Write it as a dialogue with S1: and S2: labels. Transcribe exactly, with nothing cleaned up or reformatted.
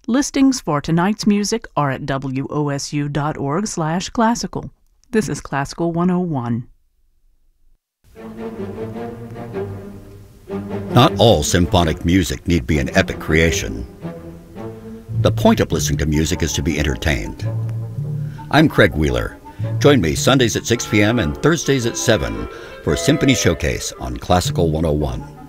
S1: Listings for tonight's music are at W O S U dot org slash classical. This is Classical one oh one.
S2: Not all symphonic music need be an epic creation. The point of listening to music is to be entertained. I'm Craig Wheeler. Join me Sundays at six p m and Thursdays at seven for a Symphony Showcase on Classical one oh one.